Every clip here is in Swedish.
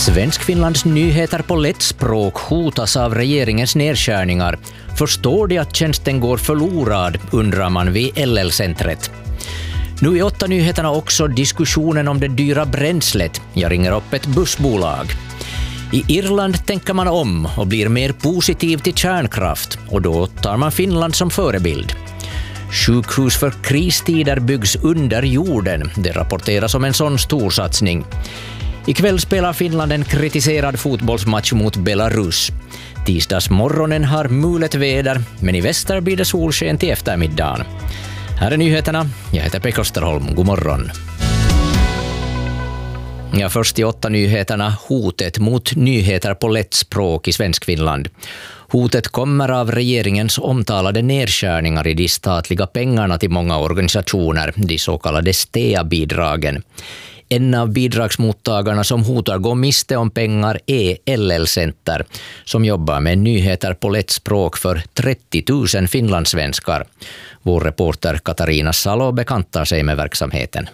Svenskfinlands nyheter på lätt språk hotas av regeringens nedskärningar. Förstår de att tjänsten går förlorad, undrar man vid LL-centret. Nu i 8 nyheterna också diskussionen om det dyra bränslet. Jag ringer upp ett bussbolag. I Irland tänker man om och blir mer positiv till kärnkraft, och då tar man Finland som förebild. Sjukhus för kristider byggs under jorden. Det rapporteras om en sån stor satsning. Ikväll spelar Finland en kritiserad fotbollsmatch mot Belarus. Tisdagsmorgonen har mulet väder, men i väster blir det solsken till eftermiddagen. Här är nyheterna. Jag heter Pekka Österholm. God morgon. Ja, först i 8 nyheterna, hotet mot nyheter på lätt språk i Svenskfinland. Hotet kommer av regeringens omtalade nedskärningar i de statliga pengarna till många organisationer, de så kallade STEA-bidragen. En av bidragsmottagarna som hotar gå miste om pengar är LL-center, som jobbar med nyheter på lätt språk för 30 000 finlandssvenskar. Vår reporter Katarina Salo bekantar sig med verksamheten.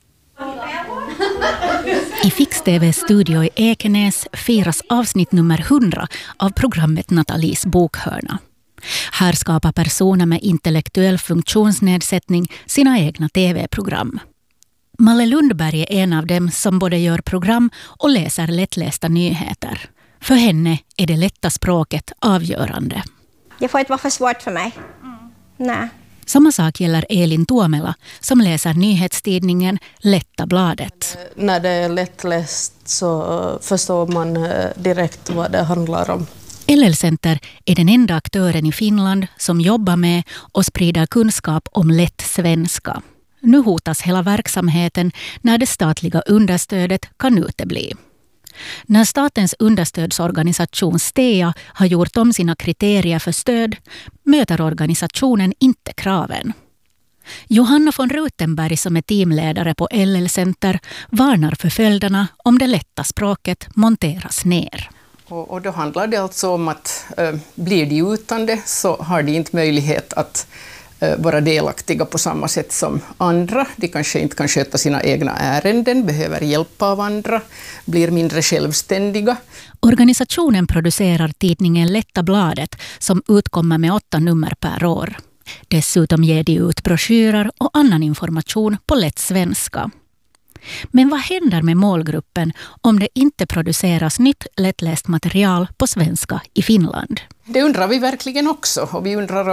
I Fix-TVs studio i Ekenäs firas avsnitt nummer 100 av programmet Natalies bokhörna. Här skapar personer med intellektuell funktionsnedsättning sina egna tv-program. Malle Lundberg är en av dem som både gör program och läser lättlästa nyheter. För henne är det lätta språket avgörande. Det får inte vara för svårt för mig. Nej. Samma sak gäller Elin Tuomela som läser nyhetstidningen Lätta bladet. När det är lättläst så förstår man direkt vad det handlar om. LL-center är den enda aktören i Finland som jobbar med och sprider kunskap om lätt svenska. Nu hotas hela verksamheten när det statliga understödet kan utebli. När statens understödsorganisation STEA har gjort om sina kriterier för stöd möter organisationen inte kraven. Johanna von Rutenberg som är teamledare på LL-center varnar för följderna om det lätta språket monteras ner. Och då handlar det alltså om att blir de utan det så har de inte möjlighet att vara delaktiga på samma sätt som andra. De kanske inte kan sköta sina egna ärenden, behöver hjälp av andra, blir mindre självständiga. Organisationen producerar tidningen Lätta bladet som utkommer med 8 nummer per år. Dessutom ger de ut broschyrer och annan information på lätt svenska. Men vad händer med målgruppen om det inte produceras nytt lättläst material på svenska i Finland? Det undrar vi verkligen också, och vi undrar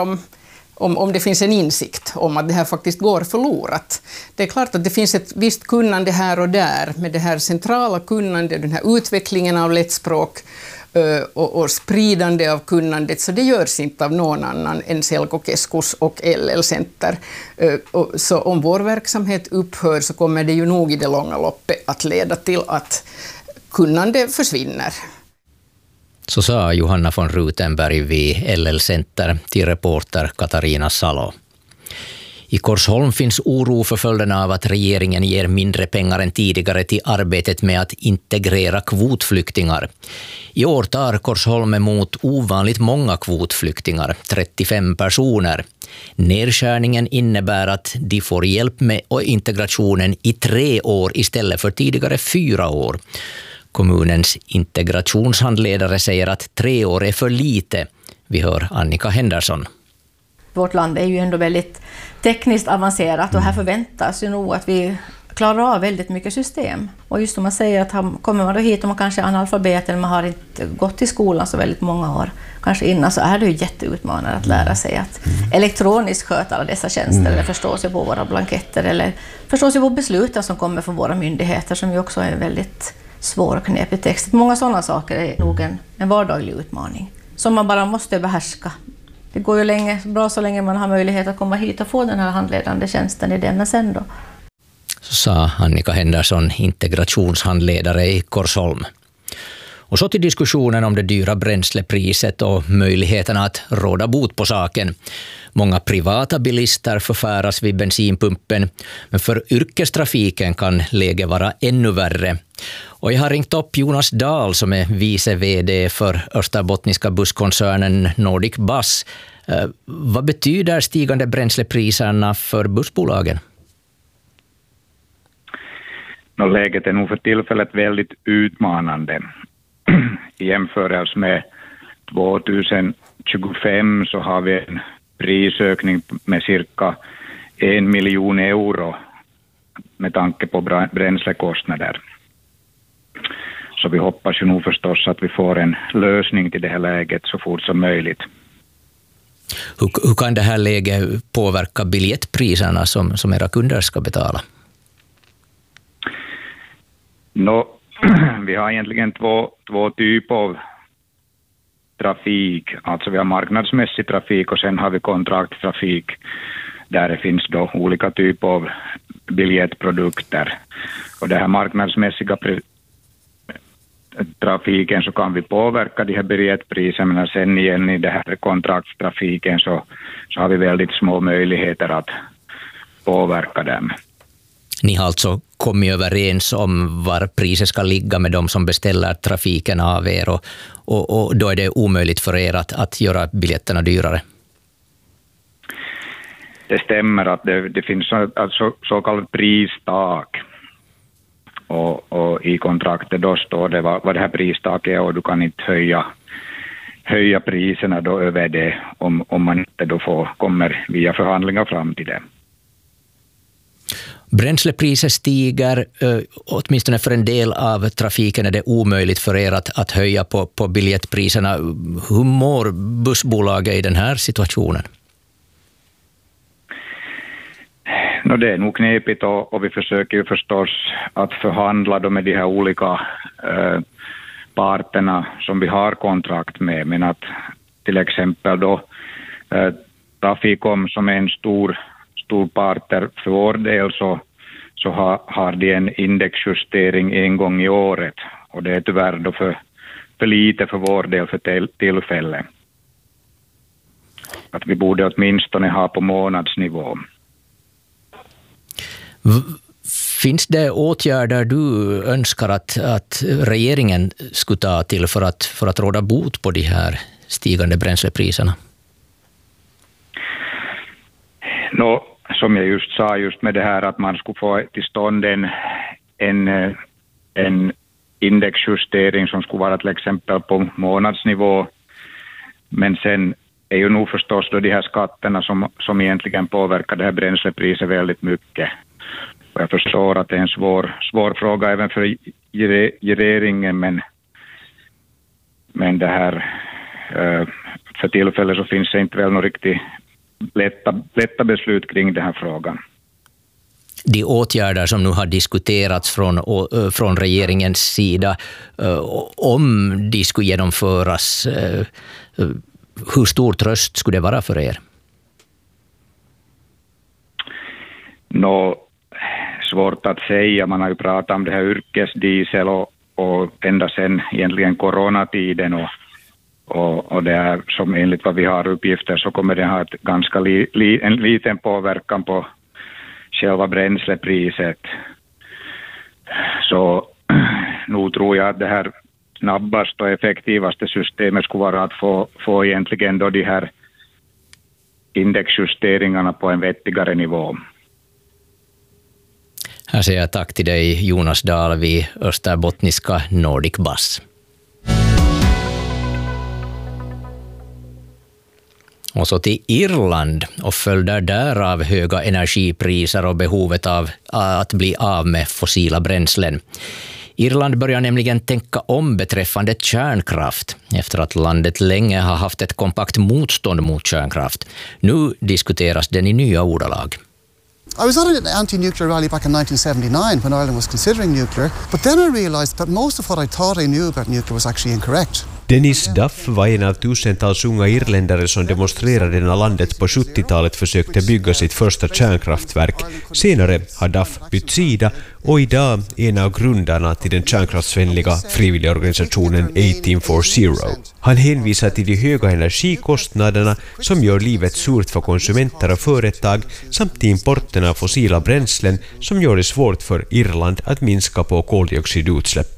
om det finns en insikt om att det här faktiskt går förlorat. Det är klart att det finns ett visst kunnande här och där, med det här centrala kunnandet, den här utvecklingen av lättspråk och spridande av kunnandet, så det görs inte av någon annan än Selkokeskus och LL-center. Så om vår verksamhet upphör så kommer det ju nog i det långa loppet att leda till att kunnande försvinner. Så sa Johanna von Rutenberg vid LL-center till reporter Katarina Salo. I Korsholm finns oro för följderna av att regeringen ger mindre pengar än tidigare till arbetet med att integrera kvotflyktingar. I år tar Korsholm emot ovanligt många kvotflyktingar, 35 personer. Nedskärningen innebär att de får hjälp med integrationen i 3 år istället för tidigare 4 år. Kommunens integrationshandledare säger att 3 år är för lite. Vi hör Annika Henderson. Vårt land är ju ändå väldigt tekniskt avancerat och här förväntas ju nog att vi klarar av väldigt mycket system. Och just om man säger att kommer man då hit och man kanske är analfabet eller man har inte gått i skolan så väldigt många år kanske innan, så är det ju jätteutmanande att lära sig att elektroniskt sköta alla dessa tjänster eller förstå sig på våra blanketter eller förstå sig på besluten som kommer från våra myndigheter, som ju också är väldigt svår och knepig text. Många sådana saker är nog en vardaglig utmaning som man bara måste behärska. Det går ju bra så länge man har möjlighet att komma hit och få den här handledande tjänsten i det, men sen då. Så sa Annika Henderson, integrationshandledare i Korsholm. Och så till diskussionen om det dyra bränslepriset och möjligheterna att råda bot på saken. Många privata bilister förfäras vid bensinpumpen, men för yrkestrafiken kan läget vara ännu värre. Och jag har ringt upp Jonas Dahl som är vice vd för österbottniska busskoncernen Nordic Bus. Vad betyder stigande bränslepriserna för bussbolagen? Läget är nog för tillfället väldigt utmanande. I jämförelse med 2025 så har vi en prisökning med cirka 1 miljon euro med tanke på bränslekostnader. Så vi hoppas ju nog förstås att vi får en lösning till det här läget så fort som möjligt. Hur kan det här läget påverka biljettpriserna som era kunder ska betala? Vi har egentligen två typer av trafik. Alltså vi har marknadsmässig trafik och sen har vi kontrakttrafik där det finns då olika typer av biljettprodukter. Och det här marknadsmässiga trafiken så kan vi påverka de här biljettpriserna, men sen igen i det här kontraktstrafiken så har vi väldigt små möjligheter att påverka dem. Ni har alltså kommit överens om var priset ska ligga med de som beställer trafiken av er och då är det omöjligt för er att göra biljetterna dyrare? Det stämmer att det finns alltså så kallat pristak och i kontraktet då står det vad det här pristaket är och du kan inte höja priserna då över det om man inte då kommer via förhandlingar fram till det. Bränslepriser stiger, åtminstone för en del av trafiken är det omöjligt för er att höja på biljettpriserna. Hur mår bussbolaget i den här situationen? Det är nog knepigt och vi försöker ju förstås att förhandla då med de här olika parterna som vi har kontrakt med. Men att till exempel då Trafikom som är en stor parter för vår del så har de en indexjustering en gång i året och det är tyvärr då för lite för vår del för tillfälle. Att vi borde åtminstone ha på månadsnivå. Finns det åtgärder du önskar att regeringen skulle ta till för att råda bot på de här stigande bränslepriserna? Som jag just sa med det här att man skulle få till stånd en indexjustering som skulle vara till exempel på månadsnivå. Men sen är ju nog förstås då de här skatterna som egentligen påverkar det här bränslepriset väldigt mycket. Och jag förstår att det är en svår fråga även för regeringen men det här för tillfället så finns det inte väl något riktigt lätta beslut kring den här frågan. De åtgärder som nu har diskuterats från regeringens sida, om de skulle genomföras, hur stor tröst skulle det vara för er? Svårt att säga. Man har ju pratat om det här yrkesdiesel och ända sedan egentligen coronatiden och det är som enligt vad vi har uppgifter så kommer det ha ett ganska en liten påverkan på själva bränslepriset. Så nu tror jag att det här snabbaste och effektivaste systemet skulle vara att få egentligen då de här indexjusteringarna på en vettigare nivå. Här säger jag tack till dig Jonas Dahl vid Österbottniska Nordic Bus. Och så till Irland och följder därav höga energipriser och behovet av att bli av med fossila bränslen. Irland börjar nämligen tänka om beträffande kärnkraft efter att landet länge har haft ett kompakt motstånd mot kärnkraft. Nu diskuteras den i nya ordalag. I was at an anti-nuclear rally back in 1979 when Ireland was considering nuclear, but then I realised that most of what I thought I knew about nuclear was actually incorrect. Dennis Duff var en av tusentals unga irländare som demonstrerade när landet på 70-talet försökte bygga sitt första kärnkraftverk. Senare har Duff bytt sida och idag en av grundarna till den kärnkraftsvänliga frivilliga organisationen 1840. Han hänvisar till de höga energikostnaderna som gör livet surt för konsumenter och företag samt till importen av fossila bränslen som gör det svårt för Irland att minska på koldioxidutsläppen.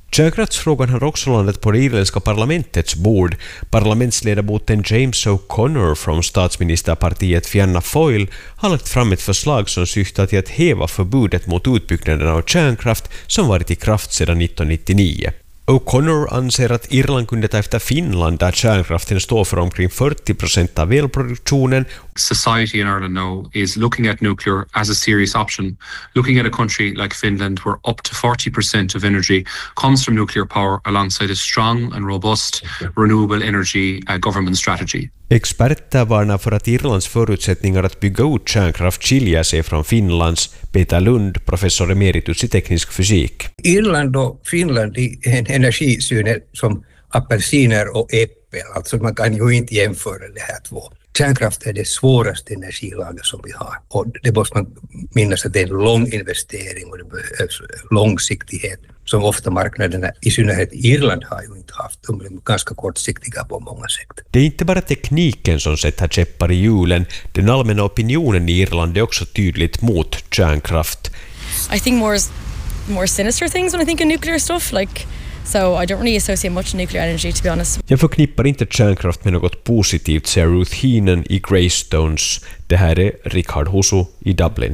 Kärnkraftsfrågan har också landat på det irländska parlamentets bord. Parlamentsledamoten James O'Connor från statsministerpartiet Fianna Fáil har lagt fram ett förslag som syftar till att häva förbudet mot utbyggnaden av kärnkraft som varit i kraft sedan 1999. O'Connor anser att Irland kunde ta efter Finland där kärnkraften står för omkring 40% av elproduktionen. Society in Ireland now is looking at nuclear as a serious option, looking at a country like Finland where up to 40% of energy comes from nuclear power alongside a strong and robust renewable energy government strategy. Experter varnar för att Irlands förutsättningar att bygga ut kärnkraft skiljer sig från Finlands. Peter Lund, professor emeritus i teknisk fysik. Irland och Finland i en energisyn är som apelsiner och äppel, alltså man kan ju inte jämföra det här två. Kärnkraft är det svåraste energilaget som vi har och det måste man minnas att det är en lång investering och det behövs långsiktighet som ofta marknaderna, i synnerhet Irland, har ju inte haft. De är ganska kortsiktiga på många sätt. Det är inte bara tekniken som sätter käppar i hjulen. Den allmänna opinionen i Irland är också tydligt mot kärnkraft. I think more sinister things when I think of nuclear stuff, like so I don't really associate much nuclear energy, to be honest. Jag förknippar inte kärnkraft med något positivt, säger Ruth Heenan i Greystones. Det här är Richard Husu i Dublin.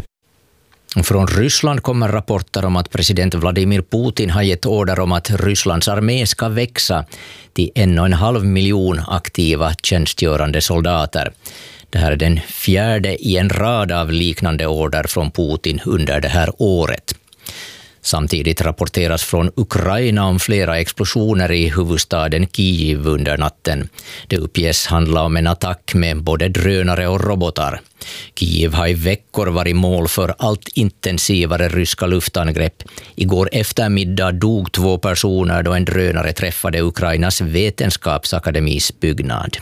Från Ryssland kommer rapporter om att president Vladimir Putin har gett order om att Rysslands armé ska växa till 1,5 miljon aktiva tjänstgörande soldater. Det här är den fjärde i en rad av liknande order från Putin under det här året. Samtidigt rapporteras från Ukraina om flera explosioner i huvudstaden Kyiv under natten. Det uppges handla om en attack med både drönare och robotar. Kyiv har i veckor varit mål för allt intensivare ryska luftangrepp. Igår eftermiddag dog 2 personer då en drönare träffade Ukrainas vetenskapsakademis byggnad.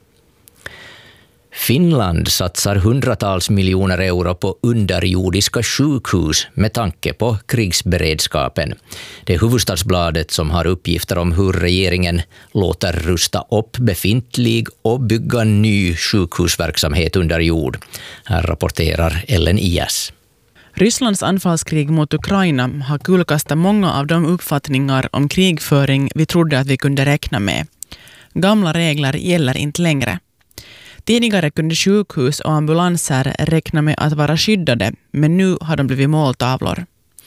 Finland satsar hundratals miljoner euro på underjordiska sjukhus med tanke på krigsberedskapen. Det är Hufvudstadsbladet som har uppgifter om hur regeringen låter rusta upp befintlig och bygga ny sjukhusverksamhet under jord. Här rapporterar Ellen Ias. Rysslands anfallskrig mot Ukraina har kullkastat många av de uppfattningar om krigföring vi trodde att vi kunde räkna med. Gamla regler gäller inte längre. Tidigare kunde sjukhus och ambulanser räkna med att vara skyddade, men nu har de blivit måltavlor.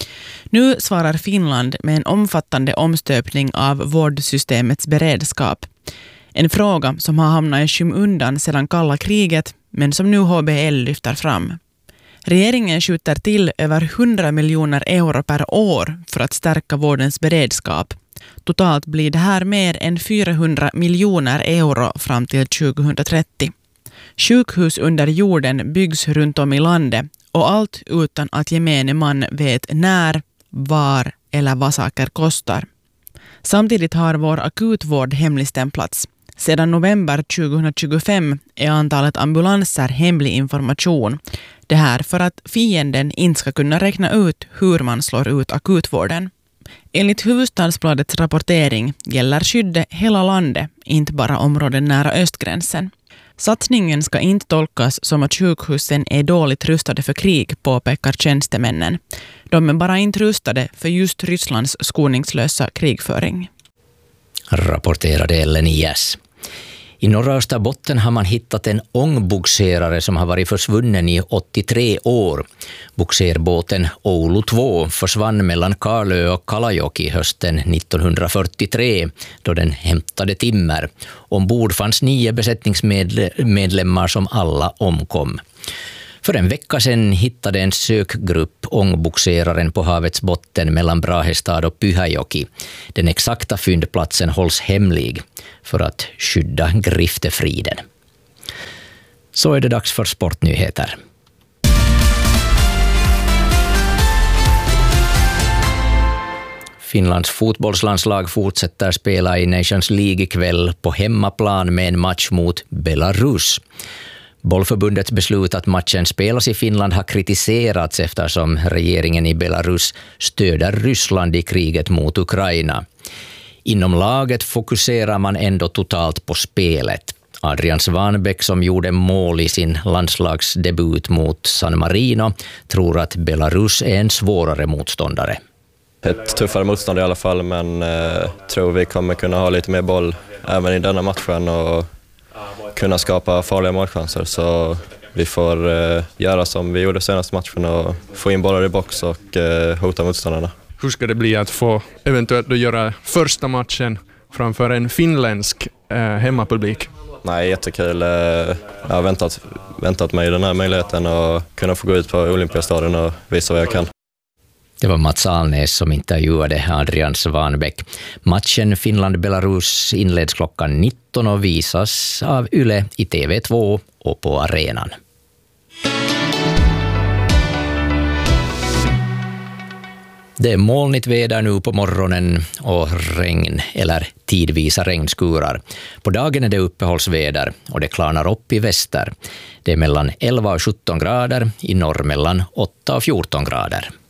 Nu svarar Finland med en omfattande omstöpning av vårdsystemets beredskap. En fråga som har hamnat i skymundan sedan kalla kriget, men som nu HBL lyfter fram. Regeringen skjuter till över 100 miljoner euro per år för att stärka vårdens beredskap. Totalt blir det här mer än 400 miljoner euro fram till 2030. Sjukhus under jorden byggs runt om i landet och allt utan att gemene man vet när, var eller vad saker kostar. Samtidigt har vår akutvård hemligstämplats. Sedan november 2025 är antalet ambulanser hemlig information. Det här för att fienden inte ska kunna räkna ut hur man slår ut akutvården. Enligt Hufvudstadsbladets rapportering gäller skyddet hela landet, inte bara områden nära östgränsen. Satsningen ska inte tolkas som att sjukhusen är dåligt rustade för krig, påpekar tjänstemännen. De är bara inte rustade för just Rysslands skoningslösa krigföring. Rapporterade Ellen Ias. I norra Österbotten har man hittat en ångbogserare som har varit försvunnen i 83 år. Bogserbåten Oulu 2 försvann mellan Karlö och Kalajoki hösten 1943 då den hämtade timmer. Ombord fanns 9 besättningsmedlemmar som alla omkom. För en vecka sedan hittade en sökgrupp ångbogseraren på havets botten mellan Brahestad och Pyhäjoki. Den exakta fyndplatsen hålls hemlig för att skydda griftefriden. Så är det dags för sportnyheter. Finlands fotbollslandslag fortsätter spela i Nations League ikväll på hemmaplan med en match mot Belarus. Bollförbundets beslut att matchen spelas i Finland har kritiserats eftersom regeringen i Belarus stöder Ryssland i kriget mot Ukraina. Inom laget fokuserar man ändå totalt på spelet. Adrian Svanbäck, som gjorde mål i sin landslagsdebut mot San Marino, tror att Belarus är en svårare motståndare. Ett tuffare motstånd i alla fall, men tror vi kommer kunna ha lite mer boll även i denna matchen och kunna skapa farliga målchanser. Så vi får göra som vi gjorde senaste matchen och få in bollar i box och hota motståndarna. Hur ska det bli att få eventuellt att göra första matchen framför en finländsk hemmapublik? Nej, jättekul. Jag har väntat mig den här möjligheten och kunna få gå ut på Olympiastadion och visa vad jag kan. Det var Mats Alnäs som intervjuade Adrian Svanbäck. Matchen Finland-Belarus inleds klockan 19 och visas av Yle i TV2 och på arenan. Det är molnigt väder nu på morgonen och regn eller tidvisa regnskurar. På dagen är det uppehållsväder och det klarnar upp i väster. Det är mellan 11 och 17 grader, i norr mellan 8 och 14 grader.